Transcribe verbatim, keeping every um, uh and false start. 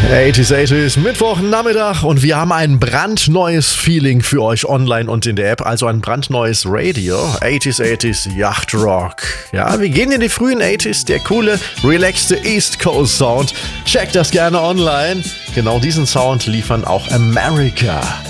achtziger, achtziger, Mittwochnachmittag und wir haben ein brandneues Feeling für euch online und in der App, also ein brandneues Radio, achtziger, achtziger Yacht Rock. Ja, wir gehen in die frühen achtziger, der coole, relaxte East Coast Sound. Checkt das gerne online. Genau diesen Sound liefern auch America.